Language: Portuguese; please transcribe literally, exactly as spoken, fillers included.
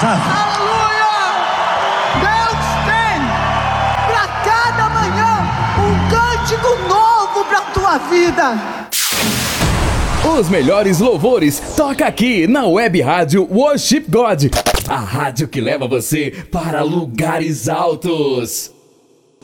sabe? Aleluia! Deus tem para cada manhã um cântico novo para a tua vida. Os melhores louvores toca aqui na Web Rádio Worship God, a rádio que leva você para lugares altos.